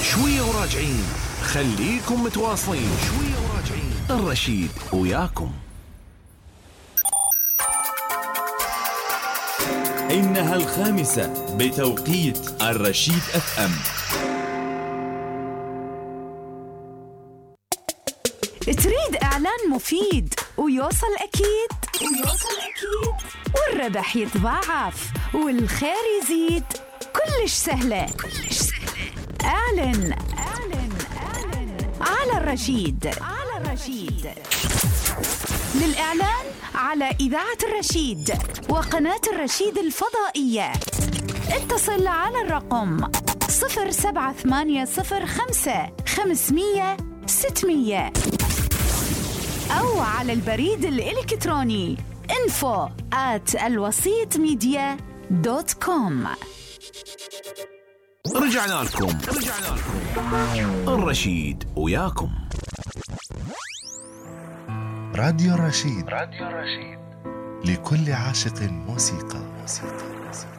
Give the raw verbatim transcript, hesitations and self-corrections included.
شوية وراجعين، خليكم متواصلين. شوية وراجعين، الرشيد وياكم. إنها الخامسة بتوقيت الرشيد أف أم. تريد إعلان مفيد ويوصل أكيد ويوصل أكيد والربح يتضاعف والخير يزيد؟ كلش سهلة كلش سهلة. أعلن أعلن أعلن على الرشيد على الرشيد. للإعلان على إذاعة الرشيد وقناة الرشيد الفضائية اتصل على الرقم صفر سبعة ثمانية صفر خمسة خمسمية ستمية أو على البريد الإلكتروني info at الوسيط ميديا دوت كوم. رجعنا لكم رجعنا لكم الرشيد وياكم. راديو الرشيد، راديو الرشيد لكل عاشق موسيقى. موسيقى.